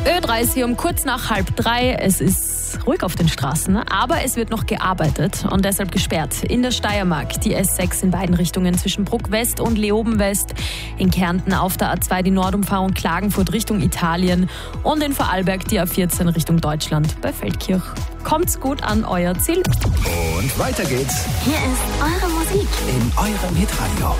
Ö30 um kurz nach 2:30. Es ist ruhig auf den Straßen, aber es wird noch gearbeitet und deshalb gesperrt. In der Steiermark die S6 in beiden Richtungen zwischen Bruck West und Leoben West. In Kärnten auf der A2 die Nordumfahrung Klagenfurt Richtung Italien und in Vorarlberg die A14 Richtung Deutschland bei Feldkirch. Kommt's gut an euer Ziel. Und weiter geht's Hier ist eure Musik. in eurem Hitradio.